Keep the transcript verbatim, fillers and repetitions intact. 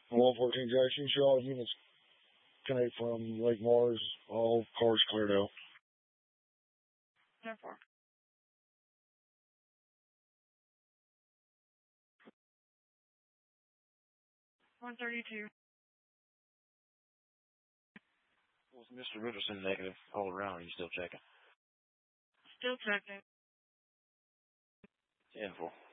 one fourteen Jackson, show all units connect from Lake Mars, all cars cleared out. ten four. one thirty-two. Was Mister Richardson negative all around? Are you still checking? Still checking. ten four.